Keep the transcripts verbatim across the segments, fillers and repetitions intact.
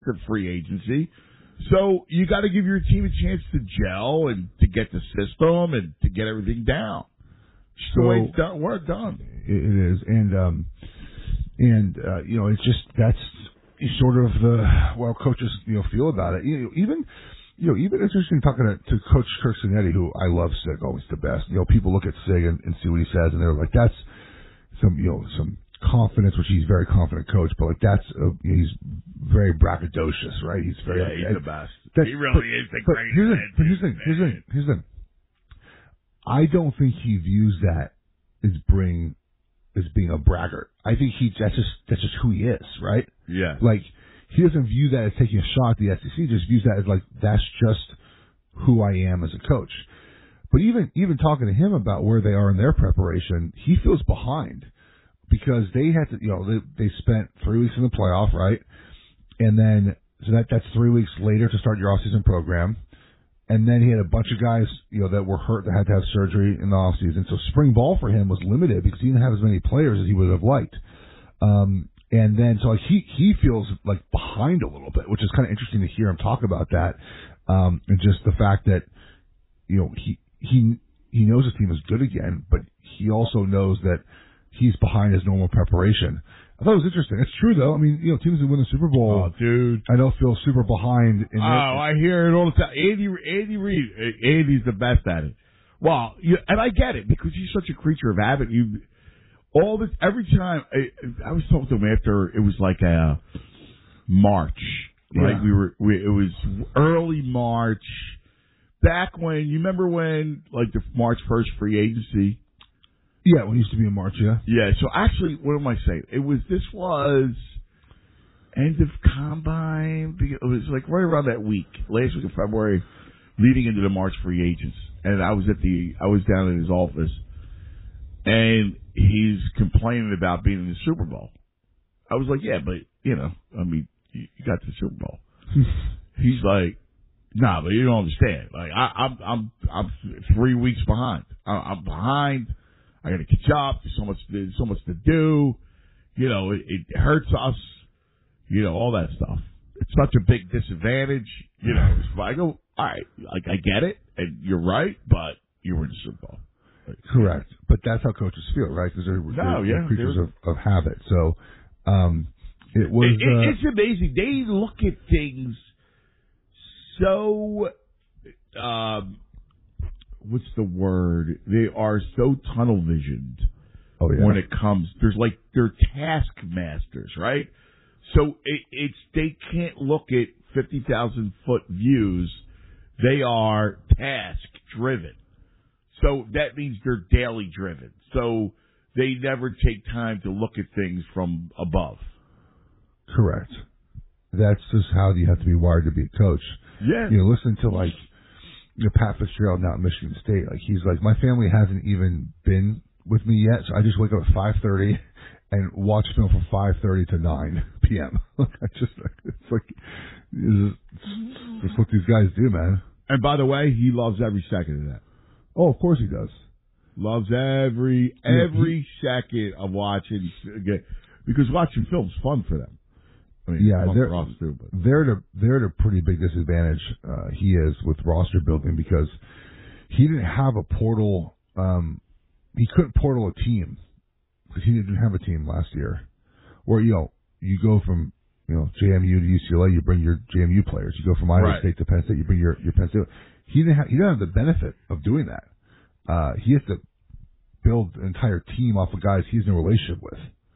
the free agency. So you got to give your team a chance to gel and to get the system and to get everything down. Just so, the way it's done, work done. It is, and um, and uh, you know, it's just that's sort of the well, coaches you know feel about it. You know, even you know, even it's interesting talking to, to Coach Kirk Cinetti, who I love. Sig, always the best. You know, people look at Sig and, and see what he says, and they're like, that's some you know some. confidence, which he's a very confident coach, but like that's a, he's very braggadocious, right? He's very yeah, like, he's the best. That, he really but, is the but greatest. Here's the, but here's the thing. Here's the thing. Here's the thing. I don't think he views that as bring as being a braggart. I think he that's just that's just who he is, right? Yeah. Like he doesn't view that as taking a shot at the S E C. He just views that as like that's just who I am as a coach. But even even talking to him about where they are in their preparation, he feels behind. Because they had to, you know, they, they spent three weeks in the playoff, right? And then, so that that's three weeks later to start your off-season program. And then he had a bunch of guys, you know, that were hurt that had to have surgery in the off-season. So spring ball for him was limited because he didn't have as many players as he would have liked. Um, and then, so like he, he feels like behind a little bit, which is kind of interesting to hear him talk about that. Um, and just the fact that, you know, he, he, he knows his team is good again, but he also knows that he's behind his normal preparation. I thought it was interesting. It's true, though. I mean, you know, teams that win the Super Bowl, oh, dude, I know feel super behind. In oh, their, I hear it all the time. Andy, Andy Reid, Andy's the best at it. Well, you, and I get it because he's such a creature of habit. You all this every time. I, I was talking to him after it was like a March, right? Yeah. We were, we, it was early March, back when you remember when like the March first free agency. Yeah, when it used to be in March, yeah. Yeah, so actually, what am I saying? It was, this was end of Combine. It was like right around that week, last week of February, leading into the March free agents. And I was at the, I was down in his office, and he's complaining about being in the Super Bowl. I was like, yeah, but, you know, I mean, you, you got the Super Bowl. He's like, nah, but you don't understand. Like, I, I'm, I'm, I'm three weeks behind. I, I'm behind. I got to catch up. There's so much. There's so much to do. You know, it, it hurts us. You know, all that stuff. It's such a big disadvantage. You know, so I go, all right, like I get it, and you're right, but you were in the Super Bowl. Like, correct, but that's how coaches feel, right? Because they're, no, they're, yeah, they're creatures they're, of, of habit. So um, it was. It, it, uh, it's amazing. They look at things so. Um, What's the word? They are so tunnel visioned oh, yeah. when it comes. There's like they're taskmasters, right? So it, it's they can't look at fifty thousand foot views. They are task driven. So that means they're daily driven. So they never take time to look at things from above. Correct. That's just how you have to be wired to be a coach. Yeah. You know, listen to like. You know, Pat Fitzgerald now at Michigan State, like he's like, my family hasn't even been with me yet, so I just wake up at five thirty and watch film from five thirty to nine p.m. Like I just, it's like, it's, it's what these guys do, man. And by the way, he loves every second of that. Oh, of course he does. Loves every Yeah, every he, second of watching, because watching film's fun for them. I mean, yeah, they're, for us too, but. they're at a they're at a pretty big disadvantage. Uh, he is with roster building because he didn't have a portal. Um, he couldn't portal a team because he didn't have a team last year. Or you know, you go from you know J M U to U C L A, you bring your J M U players. You go from Iowa right. State to Penn State, you bring your your Penn State. He didn't have he didn't have the benefit of doing that. Uh, he has to build an entire team off of guys he's in a relationship with.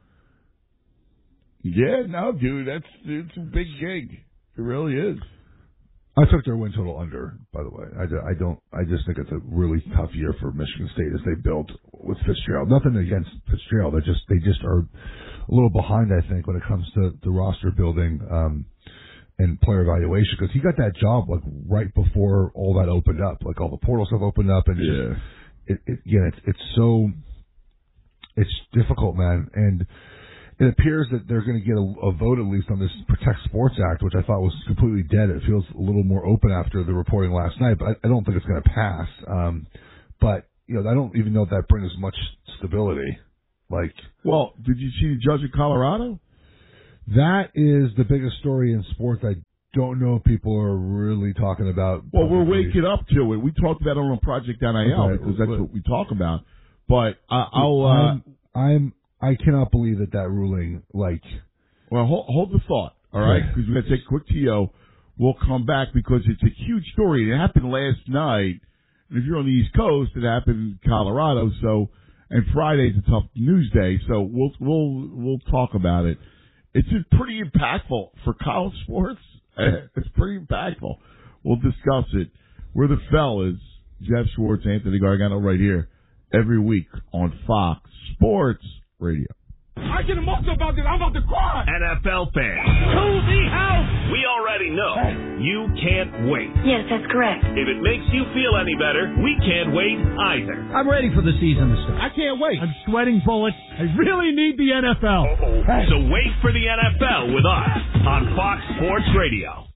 Yeah, no, dude, that's it's a big gig. It really is. I took their win total under, by the way. I, do, I don't. I just think it's a really tough year for Michigan State as they build with Fitzgerald. Nothing against Fitzgerald. They just they just are a little behind, I think, when it comes to the roster building um, and player evaluation. Because he got that job like right before all that opened up, like all the portal stuff opened up, and yeah, just, it, it, again, it's it's so it's difficult, man, and. It appears that they're going to get a, a vote at least on this Protect Sports Act, which I thought was completely dead. It feels a little more open after the reporting last night, but I, I don't think it's going to pass. Um, but you know, I don't even know if that brings much stability. Like, well, did you see the judge in Colorado? That is the biggest story in sports. I don't know if people are really talking about. Well, we're publicly. waking up to it. We talked about it on Project N I L Okay, because that's well, what we talk about. But uh, I'll. Uh, I'm, I'm. I cannot believe that that ruling. Like, well, hold, hold the thought. All right, because we're gonna take a quick T O. We'll come back because it's a huge story. It happened last night. And if you're on the East Coast, it happened in Colorado. So, and Friday's a tough news day. So we'll we'll we'll talk about it. It's pretty impactful for college sports. It's pretty impactful. We'll discuss it. We're the fellas, Jeff Schwartz, Anthony Gargano, right here every week on Fox Sports Radio. I get emotional about this. I'm about to cry. N F L fans. To the house. We already know you can't wait. Yes, that's correct. If it makes you feel any better, we can't wait either. I'm ready for the season to start. I can't wait. I'm sweating bullets. I really need the N F L. Hey. So wait for the N F L with us on Fox Sports Radio.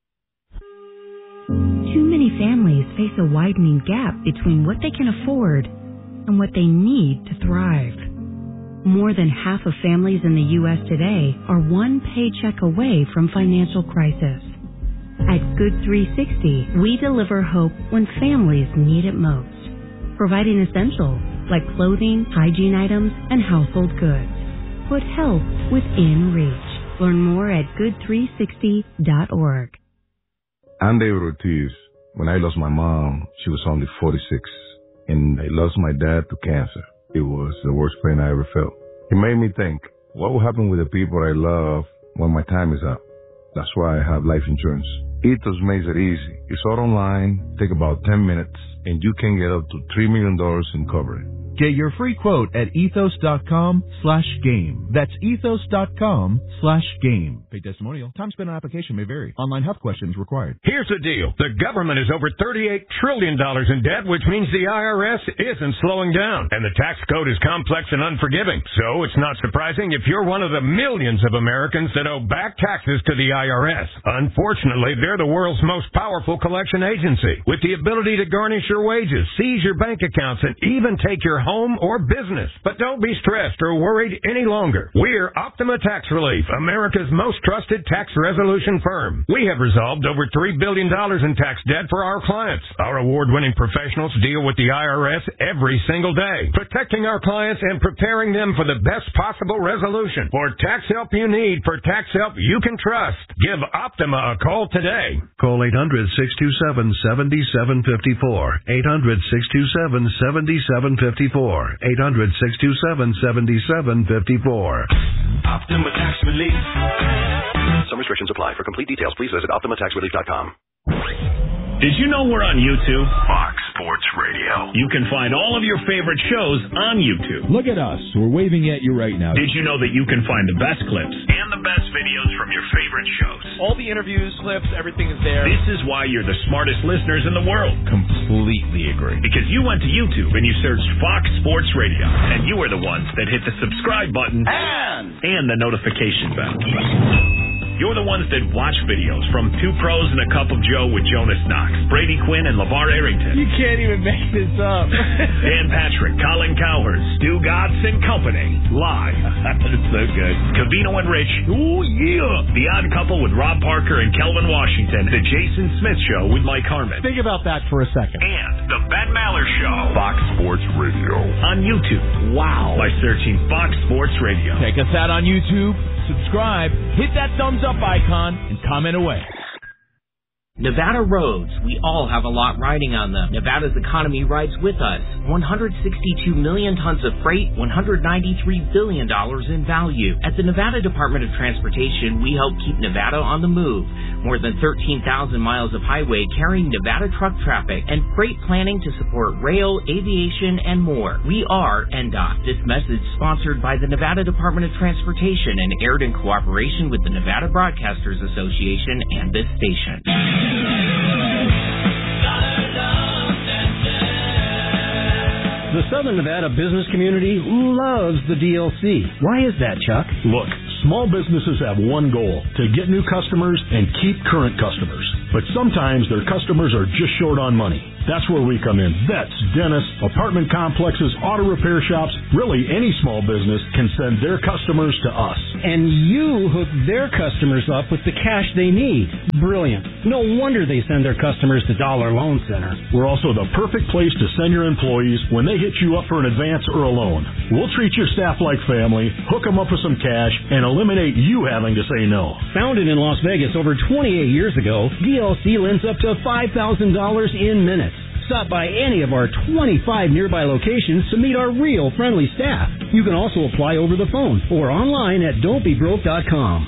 Too many families face a widening gap between what they can afford and what they need to thrive. More than half of families in the U S today are one paycheck away from financial crisis. At Good three sixty, we deliver hope when families need it most, providing essentials like clothing, hygiene items, and household goods. Put health within reach. Learn more at good three sixty dot org. I'm David Ortiz. When I lost my mom, she was only forty-six, and I lost my dad to cancer. It was the worst pain I ever felt. It made me think, what will happen with the people I love when my time is up? That's why I have life insurance. Ethos makes it easy. It's all online, take about ten minutes, and you can get up to three million dollars in coverage. Get your free quote at ethos.com slash game. That's ethos.com slash game. Paid testimonial. Time spent on application may vary. Online health questions required. Here's the deal. The government is over thirty-eight trillion dollars in debt, which means the I R S isn't slowing down. And the tax code is complex and unforgiving. So it's not surprising if you're one of the millions of Americans that owe back taxes to the I R S. Unfortunately, they're the world's most powerful collection agency, with the ability to garnish your wages, seize your bank accounts, and even take your home or business. But don't be stressed or worried any longer. We're Optima Tax Relief, America's most trusted tax resolution firm. We have resolved over three billion dollars in tax debt for our clients. Our award-winning professionals deal with the I R S every single day, protecting our clients and preparing them for the best possible resolution. For tax help you need, for tax help you can trust, give Optima a call today. Call eight hundred, six two seven, seven seven five four. eight hundred, six two seven, seven seven five four. eight hundred, six two seven, seven seven five four. Optima Tax Relief. Some restrictions apply. For complete details, please visit optima tax relief dot com. Did you know we're on YouTube? Fox Sports Radio. You can find all of your favorite shows on YouTube. Look at us. We're waving at you right now. Did you know that you can find the best clips and the best videos from your favorite shows? All the interviews, clips, everything is there. This is why you're the smartest listeners in the world. Completely agree. Because you went to YouTube and you searched Fox Sports Radio, and you are the ones that hit the subscribe button and, and the notification bell. You're the ones that watch videos from Two Pros and a Cup of Joe with Jonas Knox, Brady Quinn, and LeVar Arrington. You can't even make this up. Dan Patrick, Colin Cowherd, Stu Gatz and Company. Live. That's so good. Covino and Rich. Ooh, yeah. The Odd Couple with Rob Parker and Kelvin Washington. The Jason Smith Show with Mike Harmon. Think about that for a second. And The Ben Maller Show. Fox Sports Radio. On YouTube. Wow. By searching Fox Sports Radio. Check us out on YouTube. Subscribe. Hit that thumbs up icon and comment away. Nevada roads, we all have a lot riding on them. Nevada's economy rides with us. one hundred sixty-two million tons of freight, one hundred ninety-three billion dollars in value. At the Nevada Department of Transportation, we help keep Nevada on the move. More than thirteen thousand miles of highway carrying Nevada truck traffic and freight planning to support rail, aviation, and more. We are N D O T. This message sponsored by the Nevada Department of Transportation and aired in cooperation with the Nevada Broadcasters Association and this station. The Southern Nevada business community loves the D L C. Why is that, Chuck? Look, small businesses have one goal, to get new customers and keep current customers. but sometimes their customers are just short on money. That's where we come in. Vets, dentists, apartment complexes, auto repair shops, really any small business can send their customers to us. And you hook their customers up with the cash they need. Brilliant. No wonder they send their customers to Dollar Loan Center. We're also the perfect place to send your employees when they hit you up for an advance or a loan. We'll treat your staff like family, hook them up with some cash, and eliminate you having to say no. Founded in Las Vegas over twenty-eight years ago, D L C lends up to five thousand dollars in minutes. Stop by any of our twenty-five nearby locations to meet our real friendly staff. You can also apply over the phone or online at don't be broke dot com.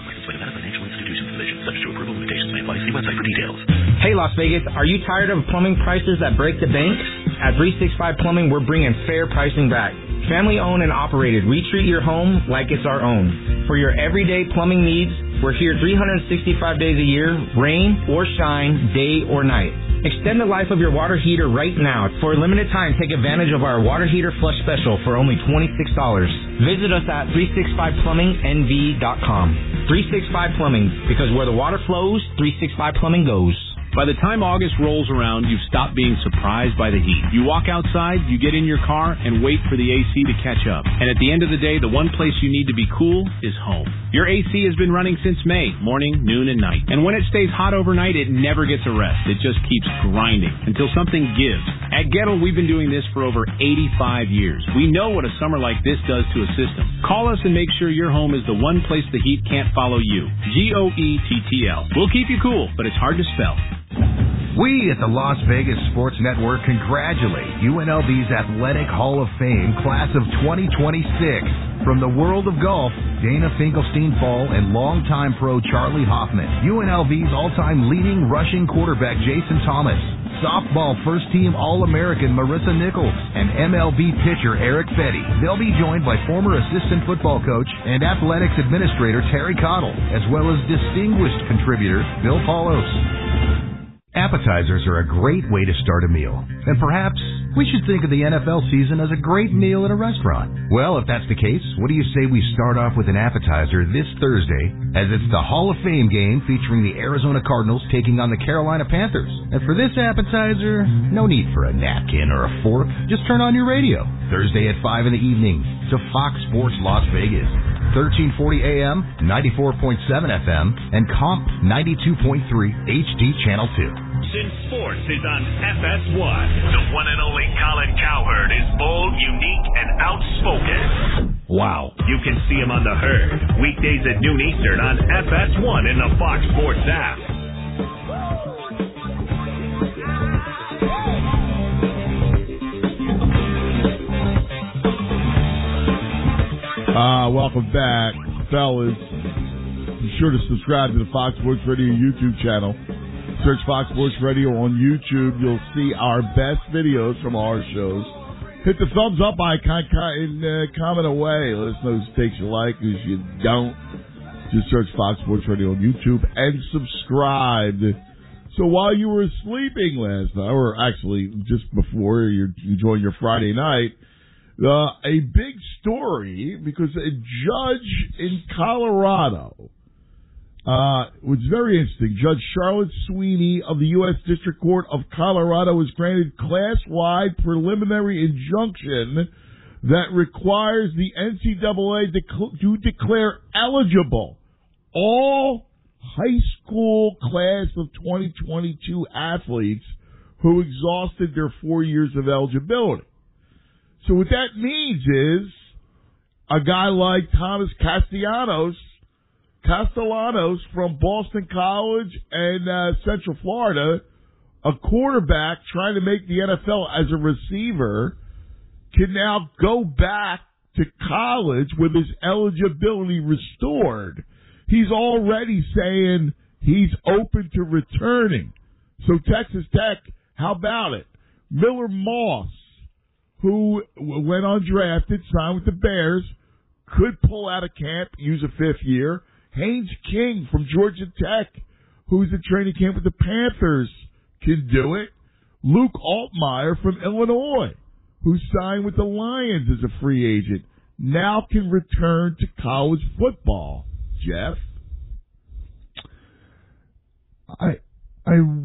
Hey Las Vegas, are you tired of plumbing prices that break the bank? At three sixty-five Plumbing, we're bringing fair pricing back. Family owned and operated, we treat your home like it's our own. For your everyday plumbing needs, we're here three hundred sixty-five days a year, rain or shine, day or night. Extend the life of your water heater right now. For a limited time, take advantage of our water heater flush special for only twenty-six dollars. Visit us at three sixty-five plumbing n v dot com. three sixty-five Plumbing, because where the water flows, three sixty-five Plumbing goes. By the time August rolls around, you've stopped being surprised by the heat. You walk outside, you get in your car, and wait for the A C to catch up. And at the end of the day, the one place you need to be cool is home. Your A C has been running since May, morning, noon, and night. And when it stays hot overnight, it never gets a rest. It just keeps grinding until something gives. At Gettle, we've been doing this for over eighty-five years. We know what a summer like this does to a system. Call us and make sure your home is the one place the heat can't follow you. G O E T T L. We'll keep you cool, but it's hard to spell. We at the Las Vegas Sports Network congratulate U N L V's Athletic Hall of Fame class of twenty twenty-six. From the world of golf, Dana Finkelstein-Fall and longtime pro Charlie Hoffman, U N L V's all-time leading rushing quarterback Jason Thomas, softball first-team All-American Marissa Nichols, and M L B pitcher Eric Fetty. They'll be joined by former assistant football coach and athletics administrator Terry Cottle, as well as distinguished contributor Bill Paulos. Appetizers are a great way to start a meal. And perhaps we should think of the N F L season as a great meal at a restaurant. Well, if that's the case, what do you say we start off with an appetizer this Thursday, as it's the Hall of Fame game featuring the Arizona Cardinals taking on the Carolina Panthers. And for this appetizer, no need for a napkin or a fork. Just turn on your radio. Thursday at five in the evening to Fox Sports Las Vegas. thirteen forty A M, ninety-four point seven F M, and Comp ninety-two point three H D Channel two. Since sports is on F S one, the one and only Colin Cowherd is bold, unique, and outspoken. Wow. You can see him on The Herd, weekdays at noon Eastern on F S one in the Fox Sports app. Uh, welcome back, fellas. Be sure to subscribe to the Fox Sports Radio YouTube channel. Search Fox Sports Radio on YouTube. You'll see our best videos from our shows. Hit the thumbs up icon and uh, comment away. Let us know who takes you like, who you don't. Just search Fox Sports Radio on YouTube and subscribe. So while you were sleeping last night, or actually just before you joined your Friday night, Uh, a big story because a judge in Colorado, uh, was very interesting. Judge Charlotte Sweeney of the U S District Court of Colorado was granted class-wide preliminary injunction that requires the N C double A dec- to declare eligible all high school class of twenty twenty-two athletes who exhausted their four years of eligibility. So what that means is a guy like Thomas Castellanos, Castellanos from Boston College and uh, Central Florida, a quarterback trying to make the N F L as a receiver, can now go back to college with his eligibility restored. He's already saying he's open to returning. So Texas Tech, how about it? Miller Moss, who went undrafted, signed with the Bears, could pull out of camp, use a fifth year. Haynes King from Georgia Tech, who's in training camp with the Panthers, can do it. Luke Altmaier from Illinois, who signed with the Lions as a free agent, now can return to college football. Jeff? I I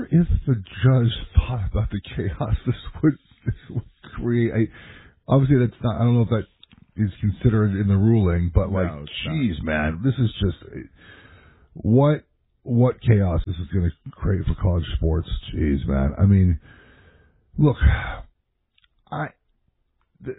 if the judge thought about the chaos this would, this would create. I, obviously, that's not. I don't know if that is considered in the ruling, but like, No, it's geez, man, this is just what what chaos this is going to create for college sports. Jeez, man. I mean, look, I. The,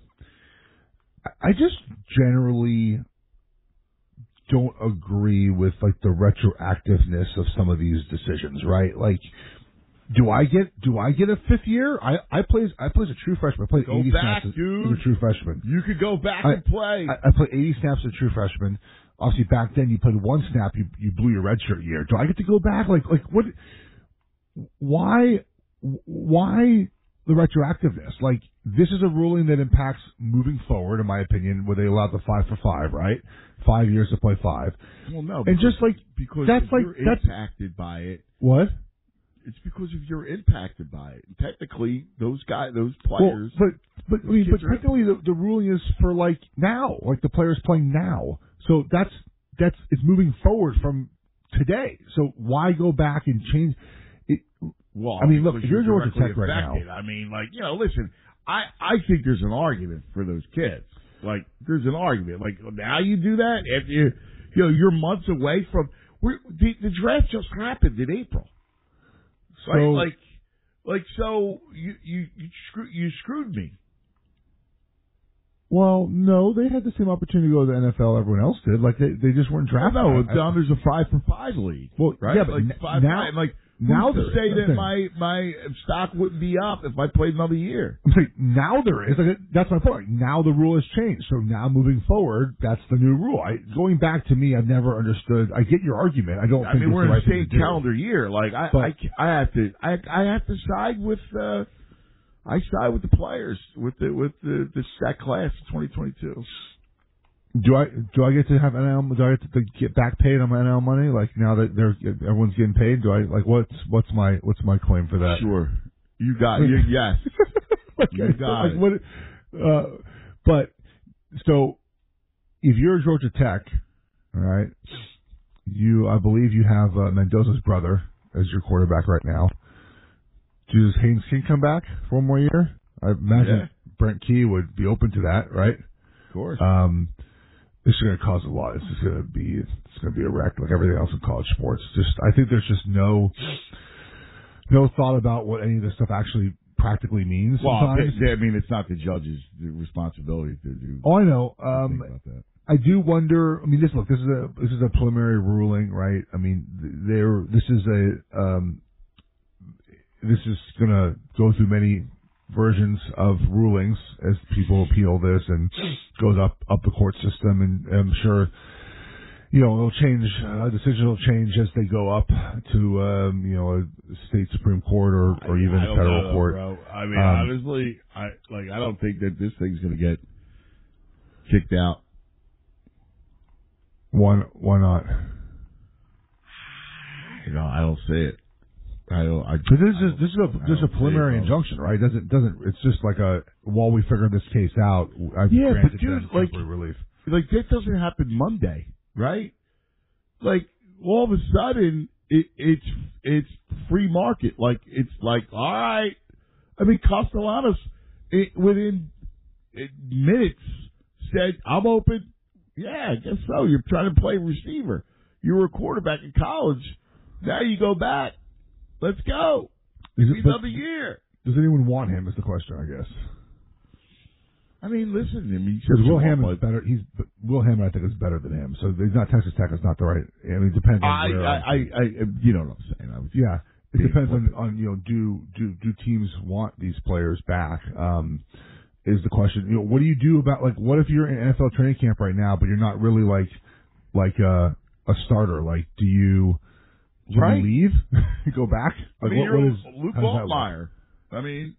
I just generally don't agree with like the retroactiveness of some of these decisions, right? Like, do I get do I get a fifth year? I I play I play as a true freshman. I played Go eighty back, snaps as, dude. as a true freshman. You could go back I, and play. I, I played eighty snaps as a true freshman. Obviously, back then you played one snap, you you blew your redshirt year. Do I get to go back? Like like what? Why why the retroactiveness? Like, this is a ruling that impacts moving forward, in my opinion, where they allow the five for five, right? Five years to play five. Well, no, and just like because that's if like you're that's impacted by it. What? It's because if you're impacted by it. And technically, those guys, those players. Well, but but I mean, but kids are- technically, the, the ruling is for like now, like the players playing now. So that's that's it's moving forward from today. So why go back and change it? Well, I mean, look, because if you're Georgia directly Tech right now, affected. I mean, like, you know, listen, I, I think there's an argument for those kids. Like, there's an argument. Like, now you do that if you, you know, you're months away from we're, the, the draft just happened in April. So, So- like, like, so you you you, screw, you screwed me. well, no, they had the same opportunity to go to the N F L everyone else did. Like they they just weren't drafted. No, I- Don, there's a five for five league. Well, right? yeah, but like n- five, now- five, like now who's to there say is that nothing. my my stock wouldn't be up if I played another year. I'm saying now there is. Like, that's my point. Now the rule has changed. So now moving forward, that's the new rule. I, going back to me, I've never understood. I get your argument. I don't I think mean, it's we're the in right the thing same to do. calendar year. Like I, But- I, I have to, I, I have to side with. Uh, I side with the players, with the with the, the that class of twenty twenty-two. Do I do I get to have N L? Do I get to get back paid on my N L money? Like now that they're everyone's getting paid, do I like what's what's my what's my claim for that? Sure, you got you, yes, you got like it. what, uh, but so if you're Georgia Tech, all right, you I believe you have uh, Mendoza's brother as your quarterback right now. Does Haynes King come back for one more year? I imagine Yeah. Brent Key would be open to that, right? Of course. Um, this is going to cause a lot. This is going to be it's going to be a wreck like everything else in college sports. Just I think there's just no no thought about what any of this stuff actually practically means. Well, sometimes. they, they, I mean, it's not the judge's responsibility to do. Oh, I know. to Um, think about that. I do wonder. I mean, this look. This is a this is a preliminary ruling, right? I mean, there. This is a. Um, this is going to go through many versions of rulings as people appeal this and goes up up the court system, and I'm sure. You know, it'll change. Uh, decisions will change as they go up to, um, you know, a state supreme court or, or even I don't federal know, court. Bro. I mean, Um, honestly, I like. I don't think that this thing's going to get kicked out. Why, why not? You know, I don't see it. I don't. I, But this is this is a I this is a don't preliminary see it, bro. injunction, right? Doesn't doesn't it's just like a while we figure this case out. I've Yeah, granted but dude, them like, temporary relief. like that doesn't happen Monday, right? Like all of a sudden, it, it's it's free market. Like it's like, all right. I mean, Castellanos it, within it, minutes said, "I'm open." Yeah, I guess so. You're trying to play receiver. You were a quarterback in college. Now you go back. Let's go. Is it, but Another year. does anyone want him? Is the question, I guess. I mean, listen. I mean, Because Will Ham Hammond's better. He's Will Hammond, I think, is better than him. So he's not Texas Tech. It's not the right. I mean, it depends on I, where. I, I, I, you know what I'm saying. I was, yeah, it being depends on, flippant. on you know do do do teams want these players back? Um, is the question. You know, what do you do about like what if you're in N F L training camp right now, but you're not really like like a a starter? Like, do you do you Right. leave? Go back? I Like, mean, what, you're what is Luke how does that work? Altmaier. I mean,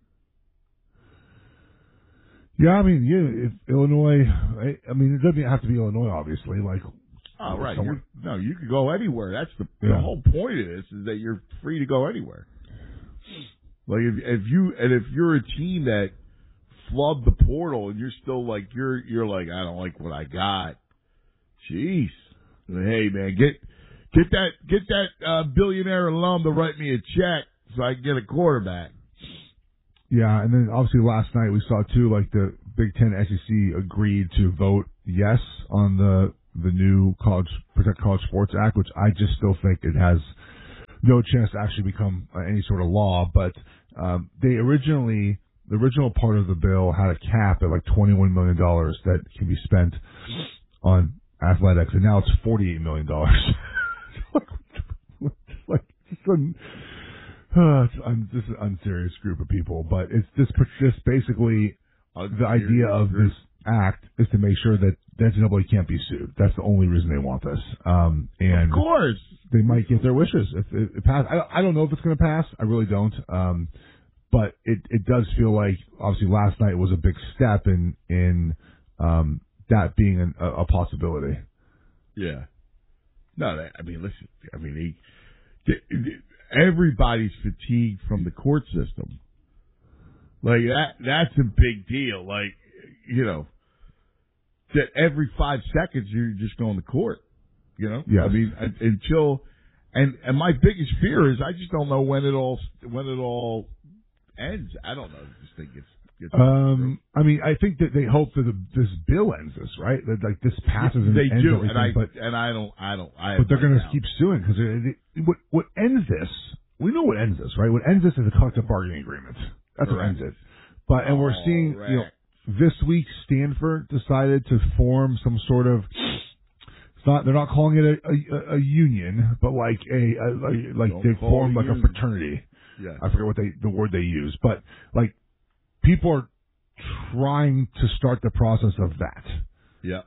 Yeah, I mean, yeah, if Illinois. I, I mean, it doesn't have to be Illinois, obviously. Like, oh right, somewhere- you're, no, you could go anywhere. That's the Yeah. the whole point of this is that you're free to go anywhere. Like if if you and if you're a team that flubbed the portal and you're still like you're you're like I don't like what I got. Jeez, hey man, get Get that get that uh, billionaire alum to write me a check so I can get a quarterback. Yeah, and then obviously last night we saw too, like the Big Ten S E C agreed to vote yes on the the new college Protect College Sports Act, which I just still think it has no chance to actually become uh, any sort of law. But um, they originally, the original part of the bill had a cap at like twenty-one million dollars that can be spent on athletics, and now it's forty-eight million dollars. like, it's an, uh, it's un, this is an unserious group of people, but it's just, just basically the idea of this act is to make sure that the N C double A can't be sued. That's the only reason they want this. Um, and of course, they might get their wishes if it, it pass. I, I don't know if it's going to pass. I really don't. Um, but it, it does feel like obviously last night was a big step in in um, that being an, a, a possibility. Yeah. No, that, I mean, listen. I mean, he, everybody's fatigued from the court system. Like that. That's a big deal. Like, you know, that every five seconds you're just going to court. You know, yes. I mean, until and and my biggest fear is I just don't know when it all when it all ends. I don't know. I just think it's. it's um, I mean, I think that they hope that the, this bill ends this, right? That like this passes and they ends do, everything, and I but and I don't, I don't, I. But they're going to doubt. keep suing because what what ends this? We know what ends this, right? What ends this is a collective bargaining agreement. That's Correct. what ends it. But and we're seeing, you know, this week Stanford decided to form some sort of. It's not. They're not calling it a, a, a union, but like a, a like, like Don't they call formed it like a a fraternity. Yeah. I forget what they the word they use, but like people are trying to start the process of that. Yeah.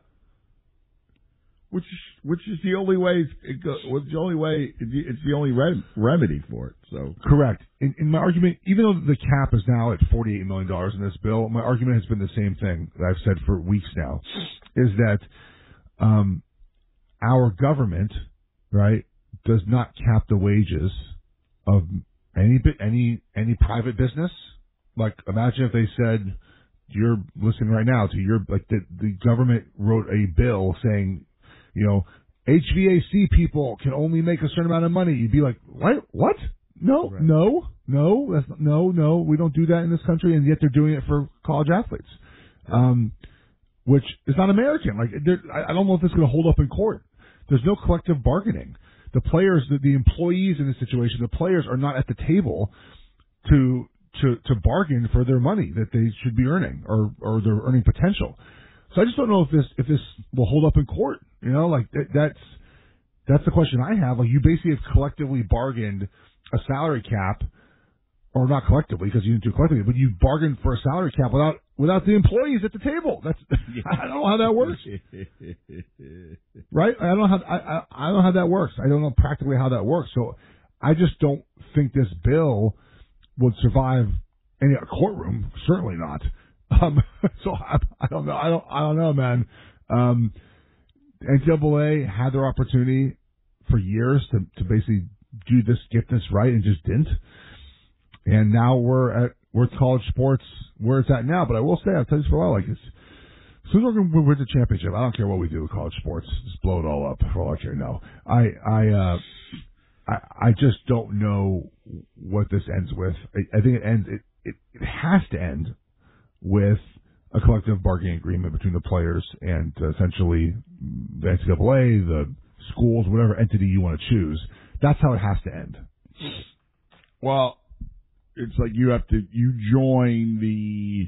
Which is which is the only way. It go, it's the only way. It's the only rem, remedy for it. So correct. In, in my argument, even though the cap is now at forty-eight million dollars in this bill, my argument has been the same thing that I've said for weeks now, is that um, our government, right, does not cap the wages of any any any private business. Like, imagine if they said, you're listening right now to your like the, the government wrote a bill saying, you know, H V A C people can only make a certain amount of money. You'd be like, what? What? No, right. no, no, that's not, no, no. We don't do that in this country, and yet they're doing it for college athletes, um, which is not American. Like, I don't know if this is going to hold up in court. There's no collective bargaining. The players, the, the employees in this situation, the players are not at the table to to to bargain for their money that they should be earning or or their earning potential. So I just don't know if this if this will hold up in court. You know, like that, that's that's the question I have. Like, you basically have collectively bargained a salary cap, or not collectively because you didn't do it collectively, but you bargained for a salary cap without without the employees at the table. That's I don't know how that works. Right? I don't know how I, I I don't know how that works. I don't know practically how that works. So I just don't think this bill would survive any courtroom. Certainly not. Um, so I, I don't know. I don't. I don't know, man. Um, N C double A had their opportunity for years to, to basically do this, get this right, and just didn't. And now we're at we're at college sports where it's at now. But I will say, I've said this for a while. Like, it's, as soon as we're going to win the championship, I don't care what we do with college sports. Just blow it all up for all I care. No, I I uh, I, I just don't know what this ends with. I, I think it ends. It, it it has to end with a collective bargaining agreement between the players and uh, essentially the N C double A, the schools, whatever entity you want to choose. That's how it has to end. Well, it's like you have to you join the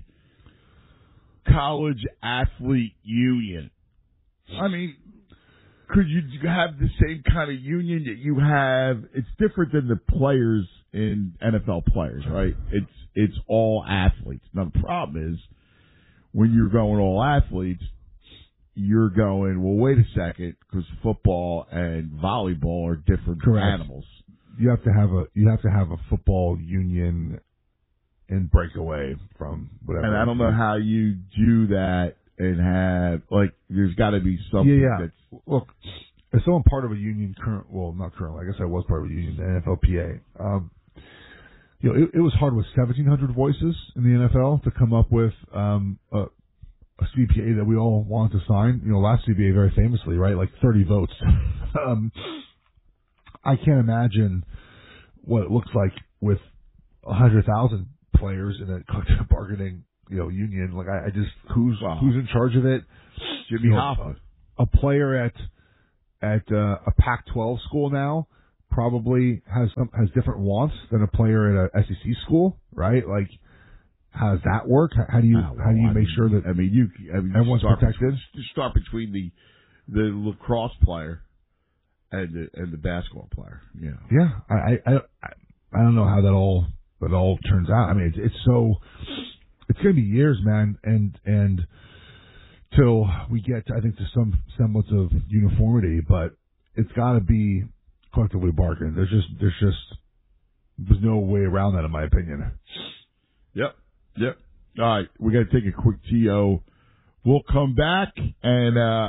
college athlete union. I mean, could you have the same kind of union that you have? It's different than the players in N F L players, right? It's it's all athletes. Now the problem is when you're going all athletes, you're going, well, wait a second, because football and volleyball are different Correct. animals. You have to have a you have to have a football union and break away from whatever. And I don't know how you do that and have like there's got to be something. Yeah, yeah. That's look. As someone part of a union, current well, not currently. I guess I was part of a union, the N F L P A. Um, you know, it, it was hard with seventeen hundred voices in the N F L to come up with um, a, a C B A that we all wanted to sign. You know, last C B A very famously, right, like thirty votes. um, I can't imagine what it looks like with a hundred thousand players in a collective bargaining, you know, union. Like I, I just who's wow. who's in charge of it? Jimmy you know, Hoffa. A, a player at at uh, a Pac twelve school now probably has um, has different wants than a player at a S E C school, right? Like, how does that work? How, how do you oh, well, how do you I make mean, sure that I mean you I mean, everyone's start protected? Between, start between the the lacrosse player and the and the basketball player. You know. Yeah, I I I, I don't know how that all that all turns out. I mean, it's, it's so it's going to be years, man, and and till we get, I think, to some semblance of uniformity, but it's got to be collectively bargained. There's just there's just there's no way around that, in my opinion. Yep, yep. All right, we got to take a quick T O. We'll come back, and uh,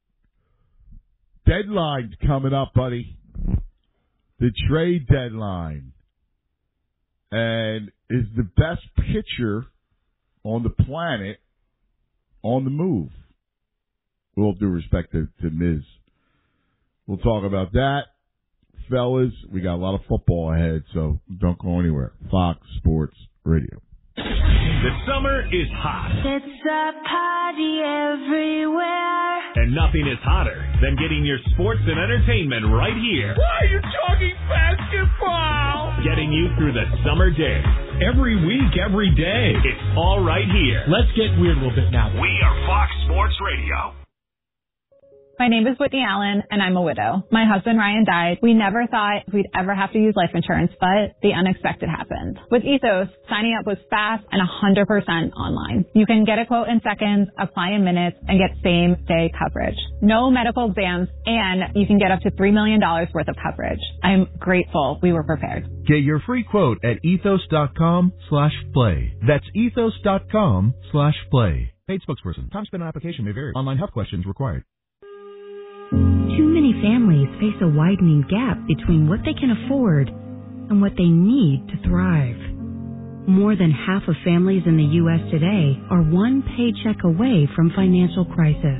deadline's coming up, buddy. The trade deadline, and is the best pitcher on the planet on the move. With all due respect to, to Miz. We'll talk about that. Fellas, we got a lot of football ahead, so don't go anywhere. Fox Sports Radio. The summer is hot. It's a party everywhere. And nothing is hotter than getting your sports and entertainment right here. Why are you talking basketball? Getting you through the summer days. Every week, every day. It's all right here. Let's get weird a little bit now. We are Fox Sports Radio. My name is Whitney Allen, and I'm a widow. My husband, Ryan, died. We never thought we'd ever have to use life insurance, but the unexpected happened. With Ethos, signing up was fast and one hundred percent online. You can get a quote in seconds, apply in minutes, and get same-day coverage. No medical exams, and you can get up to three million dollars worth of coverage. I'm grateful we were prepared. Get your free quote at ethos.com slash play. That's ethos.com slash play. Paid spokesperson. Time spent on application may vary. Online health questions required. Too many families face a widening gap between what they can afford and what they need to thrive. More than half of families in the U S today are one paycheck away from financial crisis.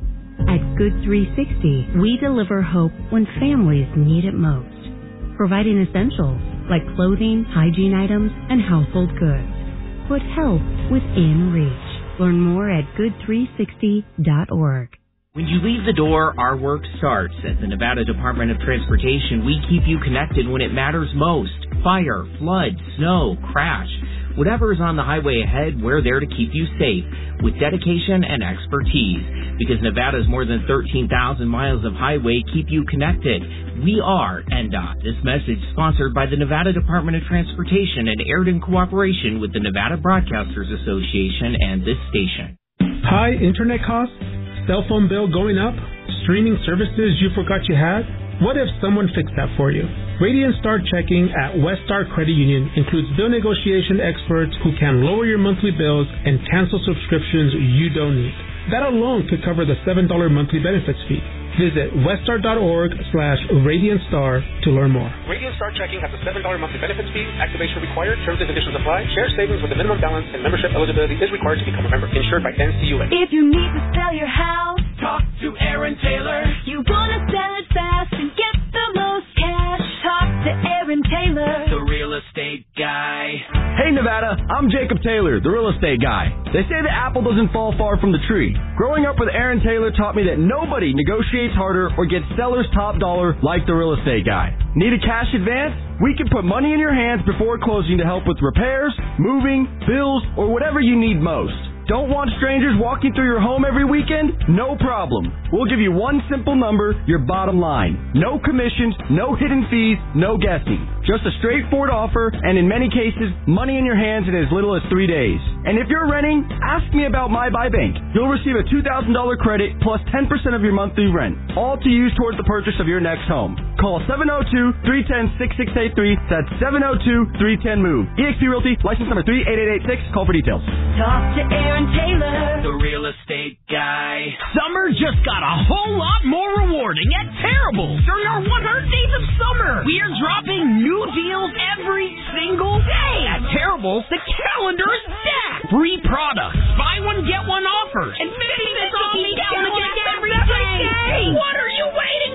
At Good three sixty, we deliver hope when families need it most, providing essentials like clothing, hygiene items, and household goods. Put help within reach. Learn more at good three sixty dot org. When you leave the door, our work starts. At the Nevada Department of Transportation, we keep you connected when it matters most. Fire, flood, snow, crash. Whatever is on the highway ahead, we're there to keep you safe with dedication and expertise. Because Nevada's more than thirteen thousand miles of highway keep you connected. We are N D O T. This message sponsored by the Nevada Department of Transportation and aired in cooperation with the Nevada Broadcasters Association and this station. High internet costs? Cell phone bill going up? Streaming services you forgot you had? What if someone fixed that for you? Radiant Star Checking at West Star Credit Union includes bill negotiation experts who can lower your monthly bills and cancel subscriptions you don't need. That alone could cover the seven dollars monthly benefits fee. Visit weststar.org slash Radiant Star to learn more. Radiant Star Checking has a seven dollars monthly benefits fee. Activation required. Terms and conditions apply. Share savings with a minimum balance and membership eligibility is required to become a member. Insured by N C U A. If you need to sell your house, talk to Aaron Taylor. You want to sell it fast and get the most cash. Talk to Aaron Taylor, the real estate guy. Hey Nevada, I'm Jacob Taylor, the real estate guy. They say the apple doesn't fall far from the tree. Growing up with Aaron Taylor taught me that nobody negotiates harder or gets seller's top dollar like the real estate guy. Need a cash advance? We can put money in your hands before closing to help with repairs, moving, bills, or whatever you need most. Don't want strangers walking through your home every weekend? No problem. We'll give you one simple number, your bottom line. No commissions, no hidden fees, no guessing. Just a straightforward offer, and in many cases, money in your hands in as little as three days. And if you're renting, ask me about My Buy Bank. You'll receive a two thousand dollars credit plus ten percent of your monthly rent, all to use towards the purchase of your next home. Call seven oh two, three one oh, six six eight three. That's seven oh two, three one oh, MOVE. E X P Realty, license number three eight eight eight six. Call for details. Talk to Aaron Taylor, the real estate guy. Summer just got a whole lot more rewarding at Terrible. During our one hundred days of summer, we are dropping new deals every single day. At Terrible, the calendar is stacked. Free products, buy one, get one offers, and fifty percent off down again every day. What are you waiting for?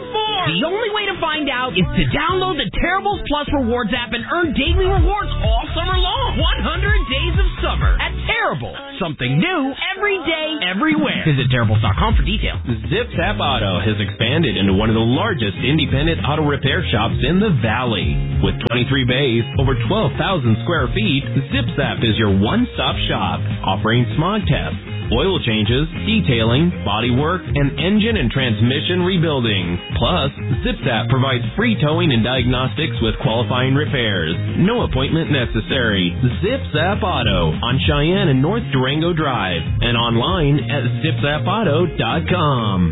The only way to find out is to download the Terribles Plus Rewards app and earn daily rewards all summer long. one hundred days of summer at Terrible. Something new every day, everywhere. Visit Terribles dot com for details. ZipZap Auto has expanded into one of the largest independent auto repair shops in the Valley. With twenty-three bays, over twelve thousand square feet, ZipZap is your one-stop shop, offering smog tests, oil changes, detailing, body work, and engine and transmission rebuilding. Plus, ZipZap provides free towing and diagnostics with qualifying repairs. No appointment necessary. ZipZap Auto on Cheyenne and North Durango Drive and online at zip zap auto dot com.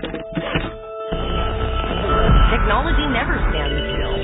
Technology never stands still.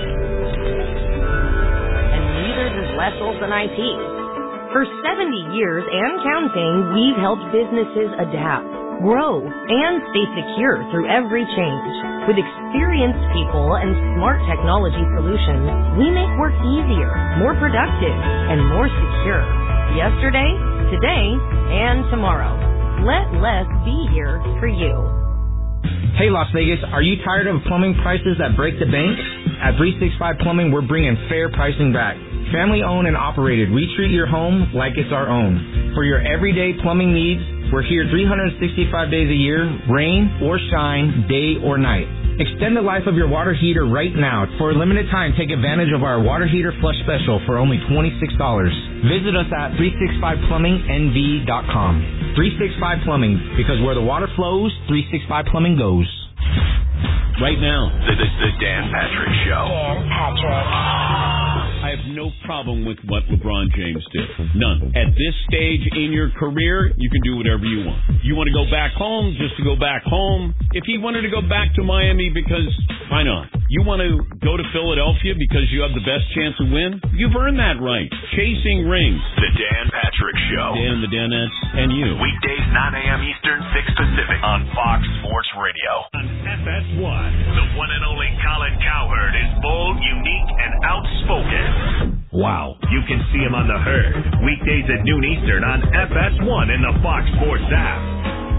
And neither does Less Olson I T. For seventy years and counting, we've helped businesses adapt, grow, and stay secure through every change. With experienced people and smart technology solutions, we make work easier, more productive, and more secure. Yesterday, today, and tomorrow. Let Les be here for you. Hey Las Vegas, are you tired of plumbing prices that break the bank? At three sixty-five Plumbing, we're bringing fair pricing back. Family owned and operated, we treat your home like it's our own. For your everyday plumbing needs, we're here three hundred sixty-five days a year, rain or shine, day or night. Extend the life of your water heater right now. For a limited time, take advantage of our water heater flush special for only twenty-six dollars. Visit us at three sixty-five plumbing n v dot com. three sixty-five Plumbing, because where the water flows, three sixty-five Plumbing goes. Right now, the, the, the Dan Patrick Show. Dan Patrick. I have no problem with what LeBron James did. None. At this stage in your career, you can do whatever you want. You want to go back home just to go back home. If he wanted to go back to Miami, because why not? You want to go to Philadelphia because you have the best chance to win? You've earned that right. Chasing rings. The Dan Patrick Show. Dan the Danettes and you. Weekdays nine a.m. Eastern, six Pacific on Fox Sports Radio. On F S one, the one and only Colin Cowherd is bold, unique, and outspoken. Wow. You can see him on The Herd. Weekdays at noon Eastern on F S one and the Fox Sports app.